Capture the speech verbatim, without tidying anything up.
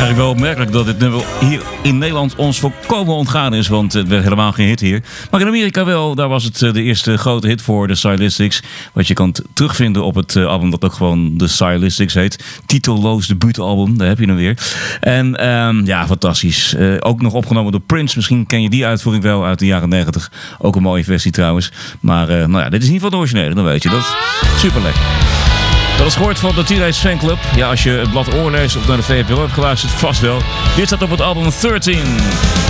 Eigenlijk wel opmerkelijk dat dit nummer hier in Nederland ons volkomen ontgaan is, want het werd helemaal geen hit hier. Maar in Amerika wel, daar was het de eerste grote hit voor de Stylistics. Wat je kan terugvinden op het album dat ook gewoon de Stylistics heet. Titelloos debuutalbum, daar heb je hem weer. En um, ja, fantastisch. Uh, ook nog opgenomen door Prince. Misschien ken je die uitvoering wel uit de jaren negentig. Ook een mooie versie trouwens. Maar uh, nou ja, dit is in ieder geval de originele, dan weet je dat. Super lekker. Dat is gehoord van de Teenage Fanclub. Ja, als je het blad Oor leest of naar de V P R O hebt geluisterd, vast wel. Dit staat op het album dertien.